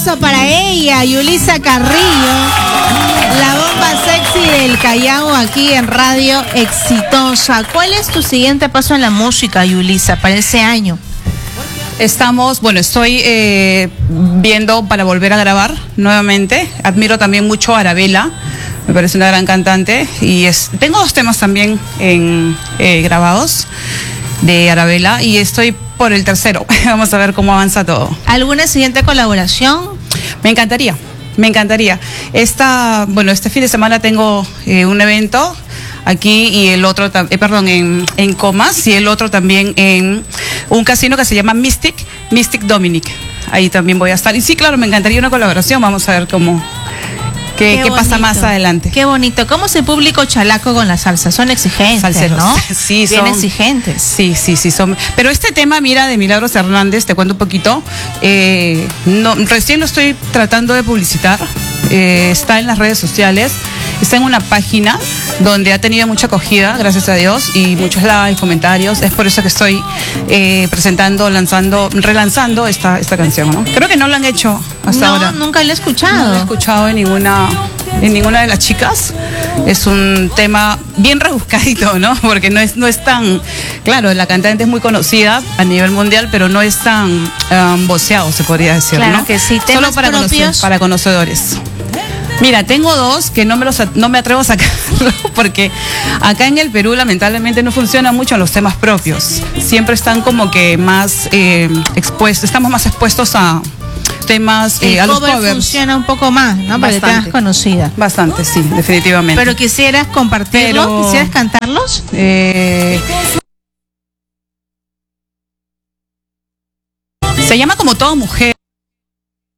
aplauso para ella, Yulisa Carrillo, la bomba sexy del Callao aquí en Radio Exitosa. ¿Cuál es tu siguiente paso en la música, Yulisa, para ese año? Estoy viendo para volver a grabar nuevamente. Admiro también mucho a Arabella, me parece una gran cantante. Y tengo 2 temas también grabados de Arabella y estoy por el tercero. Vamos a ver cómo avanza todo. ¿Alguna siguiente colaboración? Me encantaría. Este fin de semana tengo un evento aquí y el otro, en Comas, y el otro también en un casino que se llama Mystic Dominic. Ahí también voy a estar. Y sí, claro, me encantaría una colaboración. Vamos a ver qué pasa más adelante. Qué bonito. ¿Cómo es el público chalaco con la salsa? Son exigentes, salseros, ¿no? Sí, bien exigentes. Sí, son. Pero este tema, mira, de Milagros Hernández, te cuento un poquito. Recién lo estoy tratando de publicitar. Está en las redes sociales. Está en una página donde ha tenido mucha acogida, gracias a Dios, y muchos likes, comentarios. Es por eso que estoy relanzando esta canción, ¿no? Creo que no lo han hecho hasta ahora. No, nunca lo he escuchado. No lo he escuchado en ninguna de las chicas. Es un tema bien rebuscadito, ¿no? Porque no es tan... Claro, la cantante es muy conocida a nivel mundial, pero no es tan voceado, se podría decir, claro, ¿no? Que sí. Solo para conocedores. Mira, tengo 2 que no me atrevo a sacarlo porque acá en el Perú lamentablemente no funcionan mucho los temas propios. Siempre están como que más estamos más expuestos a temas, a los covers. Funciona un poco más, ¿no? Para que te hagas conocida. Bastante, sí, definitivamente. Pero quisieras compartirlo, quisieras cantarlos. Se llama Como Toda Mujer.